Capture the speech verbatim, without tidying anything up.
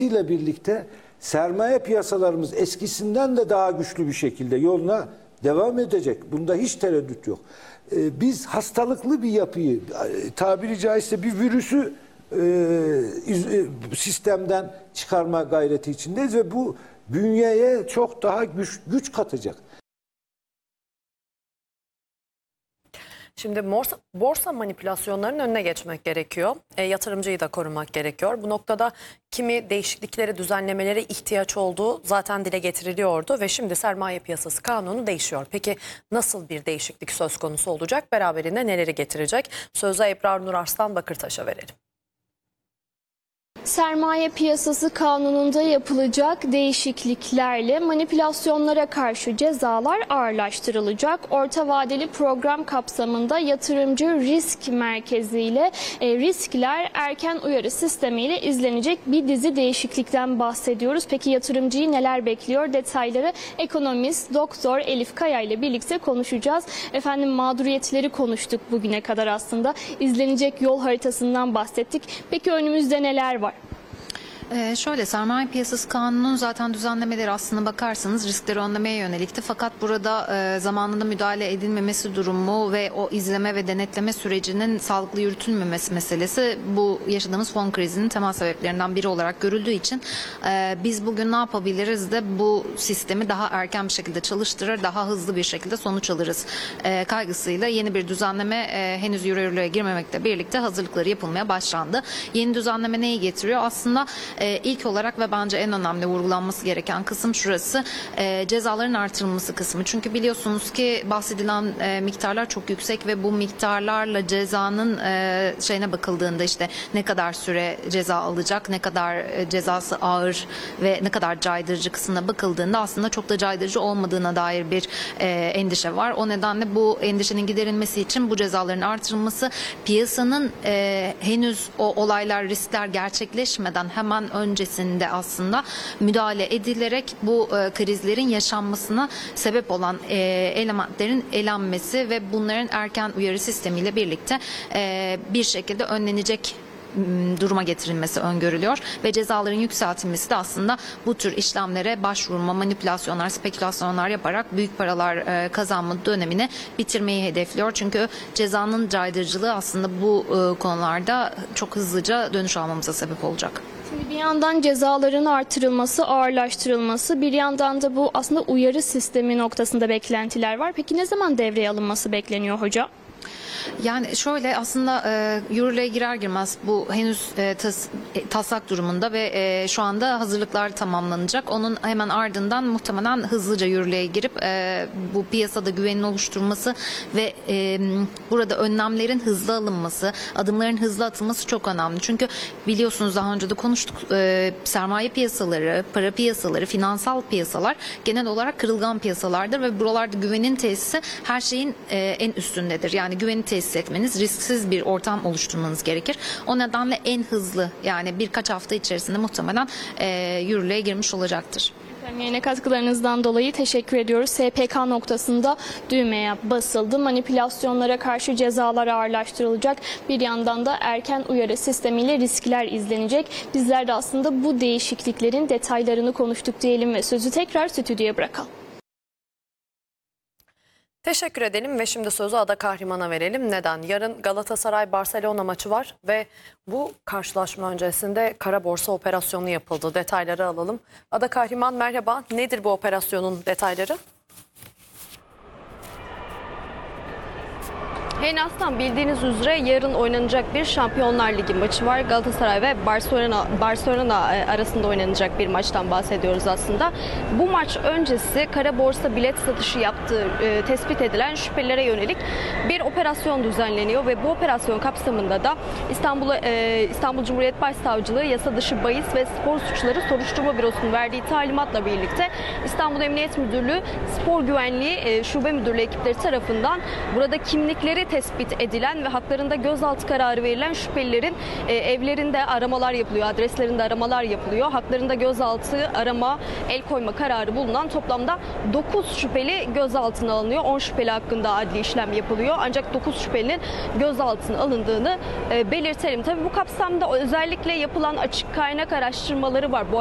ile birlikte sermaye piyasalarımız eskisinden de daha güçlü bir şekilde yoluna devam edecek. Bunda hiç tereddüt yok. Ee, biz hastalıklı bir yapıyı, tabiri caizse bir virüsü e, sistemden çıkarma gayreti içindeyiz ve bu bünyeye çok daha güç, güç katacak. Şimdi borsa, borsa manipülasyonlarının önüne geçmek gerekiyor. E, yatırımcıyı da korumak gerekiyor. Bu noktada kimi değişiklikleri, düzenlemelere ihtiyaç olduğu zaten dile getiriliyordu ve şimdi sermaye piyasası kanunu değişiyor. Peki nasıl bir değişiklik söz konusu olacak? Beraberinde neleri getirecek? Sözü Ebrar Nur Arslan Bakırtaş'a verelim. Sermaye piyasası kanununda yapılacak değişikliklerle manipülasyonlara karşı cezalar ağırlaştırılacak. Orta vadeli program kapsamında yatırımcı risk merkeziyle e, riskler erken uyarı sistemiyle izlenecek bir dizi değişiklikten bahsediyoruz. Peki yatırımcıyı neler bekliyor? Detayları ekonomist Doktor Elif Kaya ile birlikte konuşacağız. Efendim mağduriyetleri konuştuk bugüne kadar aslında. İzlenecek yol haritasından bahsettik. Peki önümüzde neler var? Ee, şöyle sermaye piyasası kanununun zaten düzenlemeleri aslına bakarsanız riskleri önlemeye yönelikti. Fakat burada e, zamanında müdahale edilmemesi durumu ve o izleme ve denetleme sürecinin sağlıklı yürütülmemesi meselesi bu yaşadığımız fon krizinin temel sebeplerinden biri olarak görüldüğü için e, biz bugün ne yapabiliriz de bu sistemi daha erken bir şekilde çalıştırır, daha hızlı bir şekilde sonuç alırız e, kaygısıyla yeni bir düzenleme e, henüz yürürlüğe girmemekle birlikte hazırlıkları yapılmaya başlandı. Yeni düzenleme neyi getiriyor? Aslında Ee, ilk olarak ve bence en önemli vurgulanması gereken kısım şurası, e, cezaların artırılması kısmı. Çünkü biliyorsunuz ki bahsedilen e, miktarlar çok yüksek ve bu miktarlarla cezanın e, şeyine bakıldığında işte ne kadar süre ceza alacak, ne kadar e, cezası ağır ve ne kadar caydırıcı kısmına bakıldığında aslında çok da caydırıcı olmadığına dair bir e, endişe var. O nedenle bu endişenin giderilmesi için bu cezaların artırılması, piyasanın e, henüz o olaylar, riskler gerçekleşmeden hemen öncesinde aslında müdahale edilerek bu e, krizlerin yaşanmasına sebep olan e, elementlerin elenmesi ve bunların erken uyarı sistemiyle birlikte e, bir şekilde önlenecek duruma getirilmesi öngörülüyor ve cezaların yükseltilmesi de aslında bu tür işlemlere başvurma, manipülasyonlar, spekülasyonlar yaparak büyük paralar e, kazanma dönemini bitirmeyi hedefliyor. Çünkü cezanın caydırıcılığı aslında bu e, konularda çok hızlıca dönüş almamıza sebep olacak. Şimdi bir yandan cezaların artırılması, ağırlaştırılması, bir yandan da bu aslında uyarı sistemi noktasında beklentiler var. Peki ne zaman devreye alınması bekleniyor hocam? Yani şöyle aslında e, yürürlüğe girer girmez bu henüz e, tas, e, taslak durumunda ve e, şu anda hazırlıklar tamamlanacak. Onun hemen ardından muhtemelen hızlıca yürürlüğe girip e, bu piyasada güvenin oluşturması ve e, burada önlemlerin hızlı alınması, adımların hızlı atılması çok önemli. Çünkü biliyorsunuz daha önce de konuştuk, e, sermaye piyasaları, para piyasaları, finansal piyasalar genel olarak kırılgan piyasalardır ve buralarda güvenin tesisi her şeyin e, en üstündedir. Yani güveni tesis etmeniz, risksiz bir ortam oluşturmanız gerekir. O nedenle en hızlı yani birkaç hafta içerisinde muhtemelen e, yürürlüğe girmiş olacaktır. Yine katkılarınızdan dolayı teşekkür ediyoruz. S P K noktasında düğmeye basıldı. Manipülasyonlara karşı cezalar ağırlaştırılacak. Bir yandan da erken uyarı sistemiyle riskler izlenecek. Bizler de aslında bu değişikliklerin detaylarını konuştuk diyelim ve sözü tekrar stüdyoya bırakalım. Teşekkür edelim ve şimdi sözü Ada Kahraman'a verelim. Neden? Yarın Galatasaray-Barcelona maçı var ve bu karşılaşma öncesinde kara borsa operasyonu yapıldı. Detayları alalım. Ada Kahraman merhaba. Nedir bu operasyonun detayları? Hey Aslan, bildiğiniz üzere yarın oynanacak bir Şampiyonlar Ligi maçı var. Galatasaray ve Barcelona, Barcelona arasında oynanacak bir maçtan bahsediyoruz aslında. Bu maç öncesi kara borsa bilet satışı yaptığı e, tespit edilen şüphelilere yönelik bir operasyon düzenleniyor ve bu operasyon kapsamında da İstanbul e, İstanbul Cumhuriyet Başsavcılığı Yasa Dışı Bahis ve Spor Suçları Soruşturma Bürosu'nun verdiği talimatla birlikte İstanbul Emniyet Müdürlüğü Spor Güvenliği e, Şube Müdürlüğü ekipleri tarafından burada kimlikleri tespit edilen ve haklarında gözaltı kararı verilen şüphelilerin e, evlerinde aramalar yapılıyor, adreslerinde aramalar yapılıyor. Haklarında gözaltı, arama, el koyma kararı bulunan toplamda dokuz şüpheli gözaltına alınıyor. on şüpheli hakkında adli işlem yapılıyor. Ancak dokuz şüphelinin gözaltına alındığını e, belirtelim. Tabii bu kapsamda özellikle yapılan açık kaynak araştırmaları var. Bu